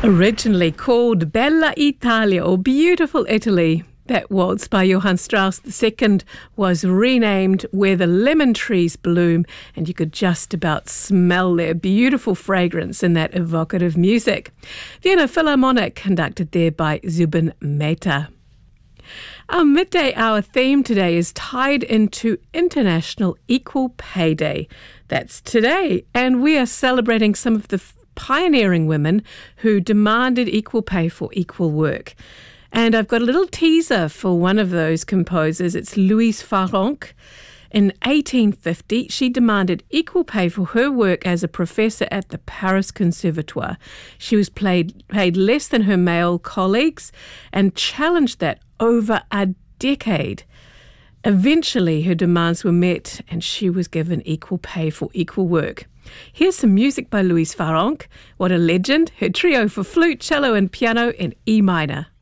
Originally called Bella Italia, or Beautiful Italy, that waltz by Johann Strauss II was renamed Where the Lemon Trees Bloom, and you could just about smell their beautiful fragrance in that evocative music. Vienna Philharmonic, conducted there by Zubin Mehta. Our midday hour theme today is tied into International Equal Pay Day. That's today, and we are celebrating some of the pioneering women who demanded equal pay for equal work. And I've got a little teaser for one of those composers. It's Louise Farrenc. In 1850, she demanded equal pay for her work as a professor at the Paris Conservatoire. She was paid less than her male colleagues and challenged that over a decade. Eventually, her demands were met and she was given equal pay for equal work. Here's some music by Louise Farrenc. What a legend. Her trio for flute, cello and piano in E minor.